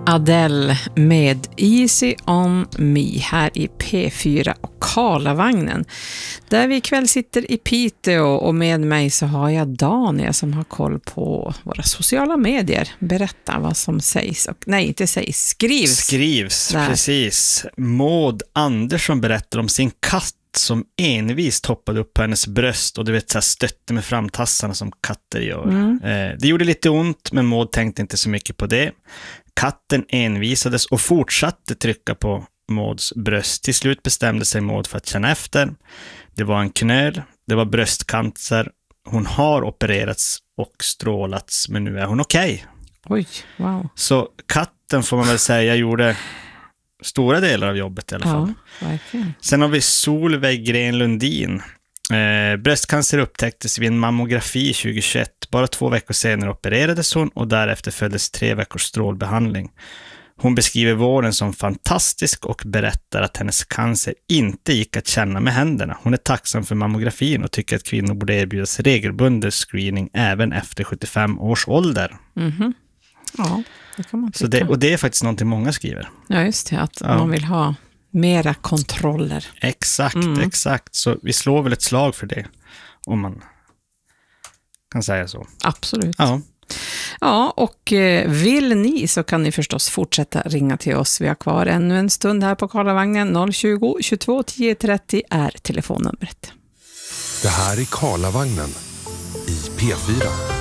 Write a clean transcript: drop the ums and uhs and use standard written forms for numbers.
Adele med Easy on me här i P4 och Karlavagnen. Där vi ikväll sitter i Piteå och med mig så har jag Daniel som har koll på våra sociala medier. Berätta vad som sägs och nej, inte sägs, skrivs där. Precis. Maud Andersson berättar om sin katt som envist hoppade upp på hennes bröst och du vet så här stötte med framtassarna som katter gör. Det gjorde lite ont, men Maud tänkte inte så mycket på det. Katten envisades och fortsatte trycka på Mauds bröst. Till slut bestämde sig Maud för att känna efter. Det var en knöl, det var bröstcancer. Hon har opererats och strålats, men nu är hon okej. Oj, wow. Så katten får man väl säga gjorde stora delar av jobbet i alla fall. Ja, verkligen. Sen har vi Solveig Gren Lundin. Bröstcancer upptäcktes vid en mammografi 2021. Bara 2 veckor senare opererades hon och därefter följdes 3 veckors strålbehandling. Hon beskriver vården som fantastisk och berättar att hennes cancer inte gick att känna med händerna. Hon är tacksam för mammografin och tycker att kvinnor borde erbjudas regelbunden screening även efter 75 års ålder. Mhm. Ja, det kan man tycka. Så det är faktiskt någonting många skriver. Ja, just det. Att man vill ha mera kontroller. Exakt. Så vi slår väl ett slag för det, om man kan säga så. Absolut. Ja. Ja, och vill ni så kan ni förstås fortsätta ringa till oss. Vi har kvar ännu en stund här på Karlavagnen. 020 22 10 30 är telefonnumret. Det här är Karlavagnen i P4.